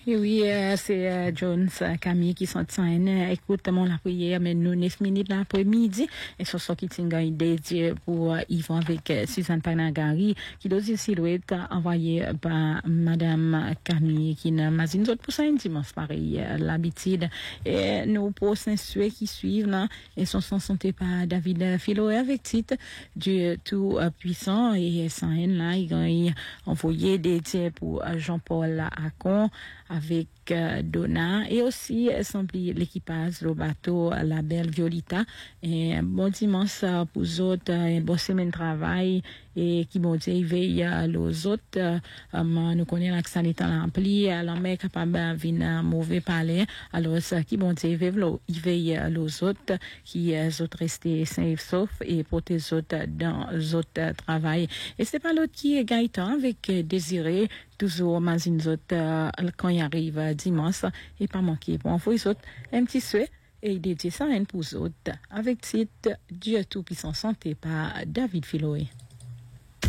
Et oui, c'est Jones Camille qui sont écoute mon la prière mais nous 9 minutes l'après-midi et ce soir qui tient une dédié pour Yvon avec Suzanne Panagari qui doit dire silhouette envoyé par madame Camille qui n'a pas une autre pour ça un dimanche pareil l'habitude et nous pour ceux qui suivent là et sont santé par David Philo avec titre Dieu tout puissant et ça là il a envoyé dédié pour Jean-Paul Acon avec Donna et aussi l'équipage le bateau la belle Violita et bon dimanche pour les autres une bonne semaine de travail et qui bon Dieu veille les autres nous connaissons que ça est rempli la mer capable venir mauvais parler alors ça qui bon Dieu veille les autres qui autres rester sains et saufs et pour les autres dans les autres travail et c'est pas l'autre qui est Gaëtan avec Désiré toujours mazine autres quand il arrive dimanche et pas manquer pour envoyer autres un petit souhait et dédier ça à une pour autres avec titre Dieu tout puissant santé par David Philoé.